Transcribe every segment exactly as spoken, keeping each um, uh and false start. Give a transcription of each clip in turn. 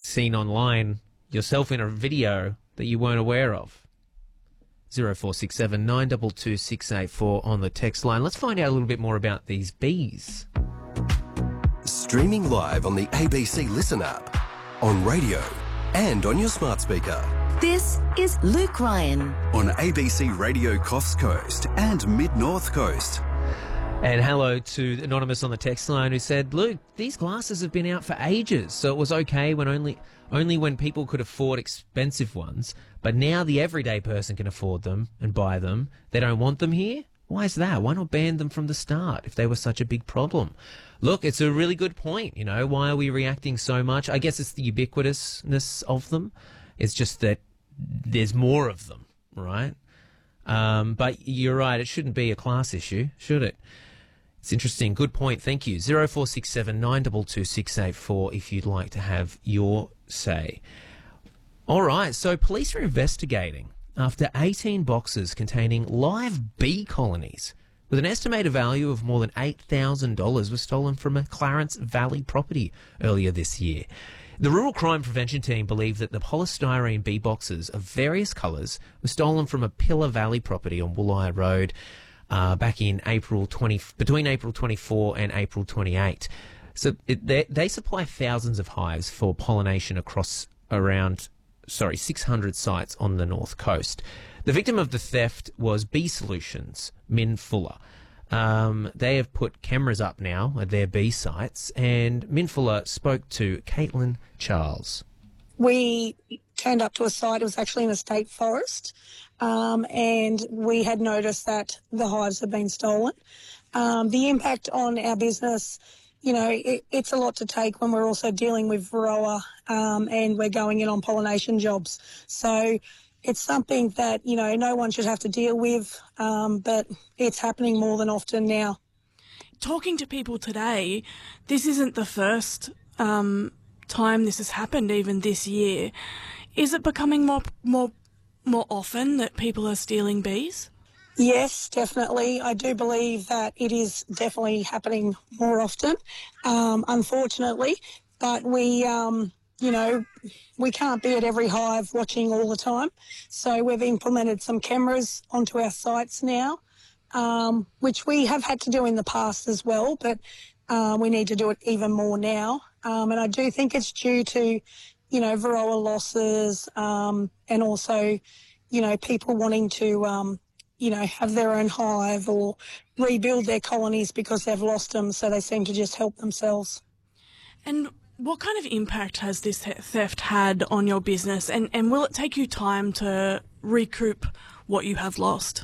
seen online yourself in a video that you weren't aware of. zero four six seven nine two two six eight four on the text line. Let's find out a little bit more about these bees. Streaming live on the A B C Listen app, on radio and on your smart speaker. This is Luke Ryan On A B C Radio Coffs Coast and Mid-North Coast. And hello to Anonymous on the text line who said, Luke, these glasses have been out for ages, so it was okay when only only when people could afford expensive ones, but now the everyday person can afford them and buy them. They don't want them here? Why is that? Why not ban them from the start if they were such a big problem? Look, it's a really good point, you know. Why are we reacting so much? I guess it's the ubiquitousness of them. It's just that there's more of them, right? Um, but you're right, it shouldn't be a class issue, should it? It's interesting. Good point. Thank you. zero four six seven nine two two six eight four if you'd like to have your say. All right, so police are investigating after eighteen boxes containing live bee colonies with an estimated value of more than eight thousand dollars were stolen from a Clarence Valley property earlier this year. The Rural Crime Prevention Team believe that the polystyrene bee boxes of various colours were stolen from a Pillar Valley property on Wooleye Road uh, back in April twenty between April twenty-fourth and April twenty-eighth. So it, they, they supply thousands of hives for pollination across around, sorry, six hundred sites on the North Coast. The victim of the theft was Bee Solutions, Min Fuller. Um, they have put cameras up now at their bee sites, and Min Fuller spoke to Caitlin Charles. We turned up to a site, it was actually in a state forest, um, and we had noticed that the hives had been stolen. Um, the impact on our business, you know, it, it's a lot to take when we're also dealing with varroa um, and we're going in on pollination jobs. So it's something that, you know, no one should have to deal with, um, but it's happening more than often now. Talking to people today, this isn't the first um, time this has happened, even this year. Is it becoming more, more, more often that people are stealing bees? Yes, definitely. I do believe that it is definitely happening more often, um, unfortunately, but we... Um, You know, we can't be at every hive watching all the time. So we've implemented some cameras onto our sites now, um, which we have had to do in the past as well, but uh, we need to do it even more now. Um, and I do think it's due to, you know, varroa losses um, and also, you know, people wanting to, um, you know, have their own hive or rebuild their colonies because they've lost them, so they seem to just help themselves. And what kind of impact has this theft had on your business, and, and will it take you time to recoup what you have lost?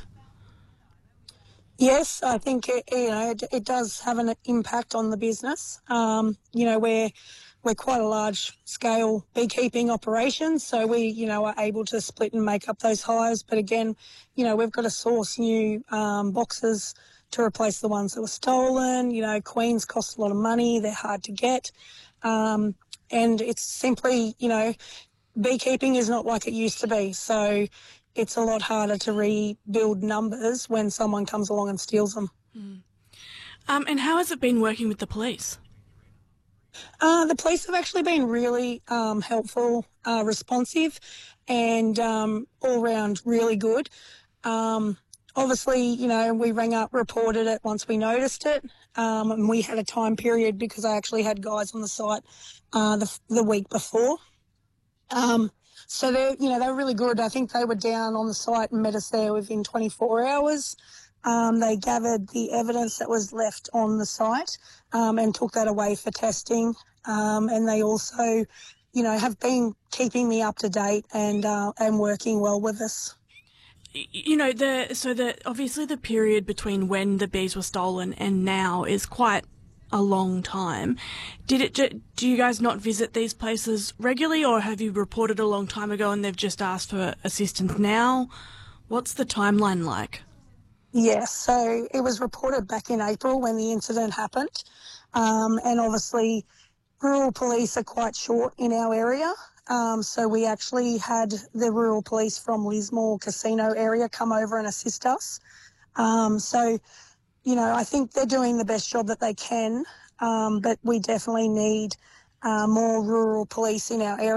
Yes, I think it, you know it, it does have an impact on the business. Um, you know, we're we're quite a large scale beekeeping operation, so we you know are able to split and make up those hives. But again, you know, we've got to source new um, boxes to replace the ones that were stolen. You know, queens cost a lot of money; they're hard to get. Um, and it's simply, you know, beekeeping is not like it used to be. So it's a lot harder to rebuild numbers when someone comes along and steals them. Mm. Um, and how has it been working with the police? Uh, the police have actually been really um, helpful, uh, responsive, and um, all round really good. Um, Obviously, you know, we rang up, reported it once we noticed it, um, and we had a time period because I actually had guys on the site uh, the, the week before. Um, so, they you know, they were really good. I think they were down on the site and met us there within twenty-four hours. Um, they gathered the evidence that was left on the site um, and took that away for testing. Um, and they also, you know, have been keeping me up to date and uh, and working well with us. You know, the so the obviously the period between when the bees were stolen and now is quite a long time. Did it? Do you guys not visit these places regularly, or have you reported a long time ago and they've just asked for assistance now? What's the timeline like? Yes, so it was reported back in April when the incident happened, um, and obviously rural police are quite short in our area. Um, so we actually had the rural police from Lismore Casino area come over and assist us. Um, so, you know, I think they're doing the best job that they can, um, but we definitely need uh, more rural police in our area.